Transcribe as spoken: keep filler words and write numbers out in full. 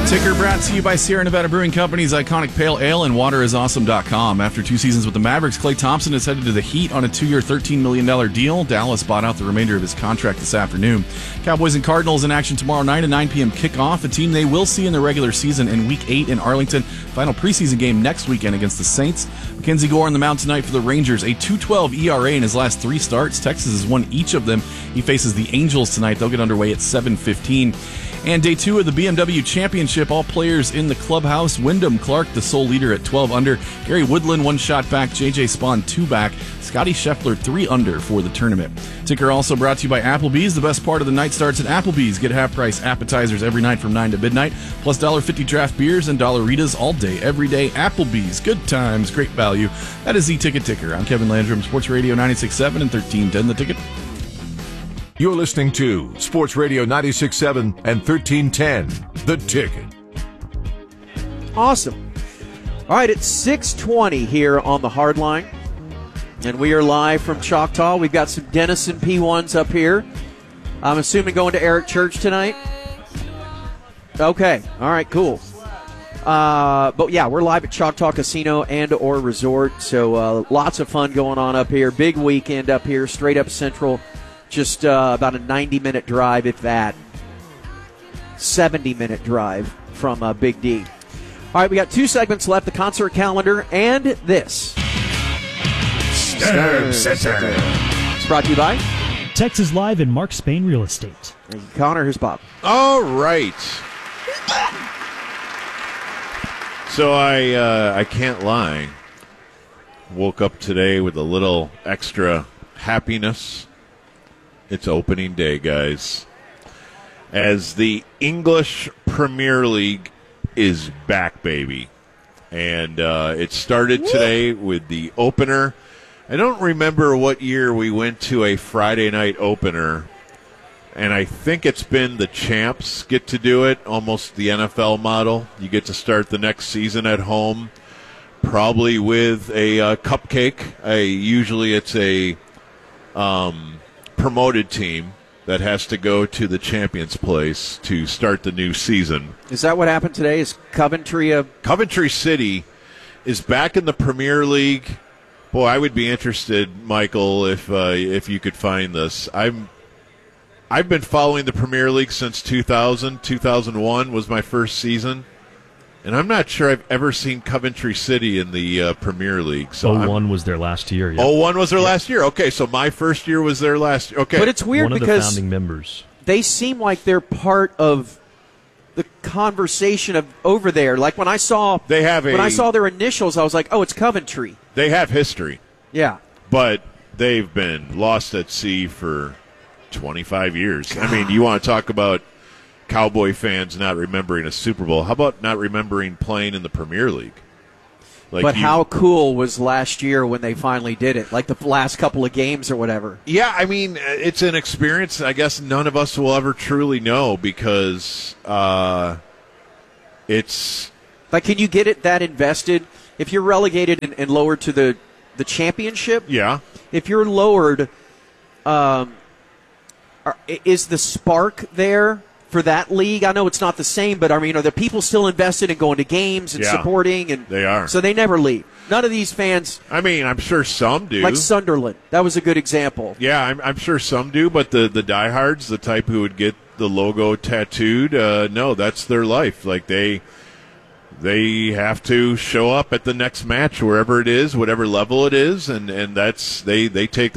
Ticker brought to you by Sierra Nevada Brewing Company's iconic pale ale and water is awesome dot com. After two seasons with the Mavericks, Klay Thompson is headed to the Heat on a two-year, thirteen million dollars deal. Dallas bought out the remainder of his contract this afternoon. Cowboys and Cardinals in action tomorrow night at nine p.m. kickoff, a team they will see in the regular season in Week eight in Arlington. Final preseason game next weekend against the Saints. Mackenzie Gore on the mound tonight for the Rangers, a two twelve E R A in his last three starts. Texas has won each of them. He faces the Angels tonight. They'll get underway at seven fifteen. And day two of the B M W Championship, all players in the clubhouse. Wyndham Clark, the sole leader at twelve under. Gary Woodland, one shot back. J J Spawn, two back. Scotty Scheffler, three under for the tournament. Ticker also brought to you by Applebee's. The best part of the night starts at Applebee's. Get half-price appetizers every night from nine to midnight, plus one dollar fifty draft beers and Dollaritas all day, every day. Applebee's. Good times, great value. That is the Ticket Ticker. I'm Kevin Landrum, Sports Radio ninety-six point seven and thirteen ten The Ticket. You're listening to Sports Radio ninety-six point seven and thirteen ten The Ticket. Awesome. All right, it's six twenty here on the Hard Line, and we are live from Choctaw. We've got some Denison P ones up here. I'm assuming going to Eric Church tonight? Okay, all right, cool. Uh, but, yeah, we're live at Choctaw Casino and or Resort, so uh, lots of fun going on up here. Big weekend up here, straight up Central. Just uh, about a ninety-minute drive, if that. seventy-minute drive from uh, Big D. All right, we got two segments left, the concert calendar and this. Sturm Center. It's brought to you by Texas Live and Mark Spain Real Estate. Thank you, Connor. Here's Bob. All right. So I uh, I can't lie. Woke up today with a little extra happiness. It's opening day, guys. As the English Premier League is back, baby. And uh, it started today with the opener. I don't remember what year we went to a Friday night opener. And I think it's been the champs get to do it, almost the N F L model. You get to start the next season at home, probably with a uh, cupcake. I, usually it's a... Um, promoted team that has to go to the champions place to start the new season. Is that what happened today? Is Coventry a... Coventry City is back in the Premier League. Boy, I would be interested, Michael, if uh, if you could find this. I'm I've been following the Premier League since two thousand. two thousand one was my first season. And I'm not sure I've ever seen Coventry City in the uh, Premier League. So oh one was their last year. Yep. oh one was their yep. last year. Okay, so my first year was their last year. Okay. But it's weird One because of the founding members. They seem like they're part of the conversation of over there. Like when I saw they have a, when I saw their initials, I was like, oh, it's Coventry. They have history. Yeah. But they've been lost at sea for twenty-five years. God. I mean, you want to talk about Cowboy fans not remembering a Super Bowl. How about not remembering playing in the Premier League? Like but you, how cool was last year when they finally did it? Like the last couple of games or whatever. Yeah, I mean, it's an experience I guess none of us will ever truly know because uh, it's... Like, can you get it that invested? If you're relegated and, and lowered to the, the championship? Yeah. If you're lowered, um, are, is the spark there for that league? I know it's not the same, but I mean, are the people still invested in going to games and yeah, supporting? And they are. So they never leave. None of these fans. I mean, I'm sure some do. Like Sunderland. That was a good example. Yeah, I'm, I'm sure some do, but the, the diehards, the type who would get the logo tattooed, uh, no, that's their life. Like they... They have to show up at the next match, wherever it is, whatever level it is, and, and that's they, they take